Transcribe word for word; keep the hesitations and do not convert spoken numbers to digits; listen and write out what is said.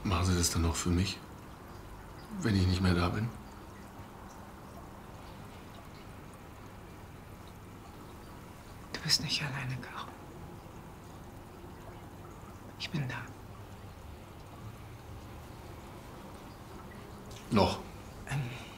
Machen Sie das dann noch für mich, wenn ich nicht mehr da bin? Du bist nicht alleine, Caro. Ich bin da. Noch.